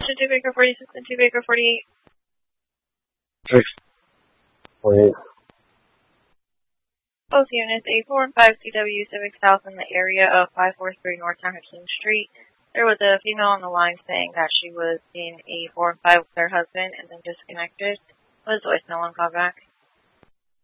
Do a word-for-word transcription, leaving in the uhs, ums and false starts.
two Baker forty-six and two Baker forty-eight. Six. forty-eight. Both units, a four and five C W Civic South in the area of five forty-three Northtown Hakeem Street. There was a female on the line saying that she was in a four and five with her husband and then disconnected. Was voicemail on callback.